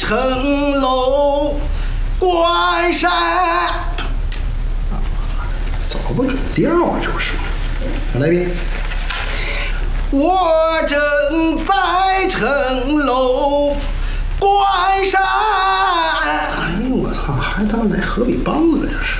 城楼关山。 找不准调啊，就是。再来一遍。 我正在城楼关山。 哎呦我操，还他妈来河北梆子了这是。